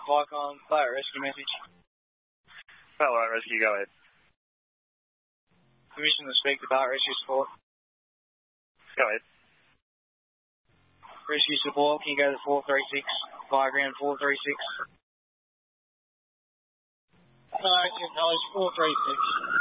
Vicon, fire rescue message. Hello, rescue, go ahead. Permission to speak to Bar Rescue Support. Go ahead. Rescue Support, can you go to 436, fire ground 436? Rescue College 436.